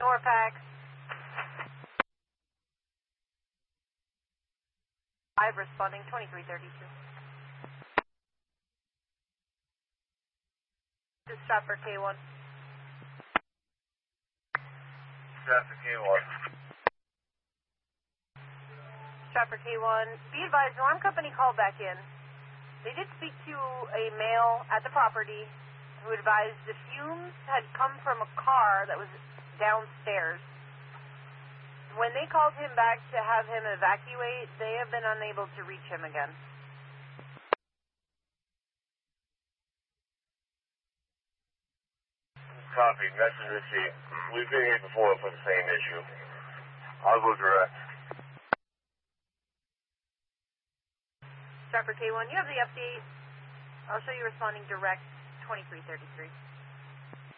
Norpac. 5 responding 2332. This is Stratford K1. Stratford K1. Stratford K1. Be advised, alarm company called back in. They did speak to a male at the property who advised the fumes had come from a car that was downstairs. When they called him back to have him evacuate, they have been unable to reach him again. Copy. Message received. We've been here before for the same issue. I'll go direct. Stratford K1, you have the update. I'll show you responding direct 2333.